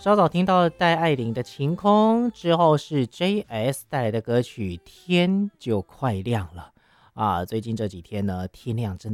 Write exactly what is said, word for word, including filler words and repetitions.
稍早听到戴爱玲的晴空之后，是 J S 带来的歌曲《天就快亮了》啊。最近这几天呢，天亮真的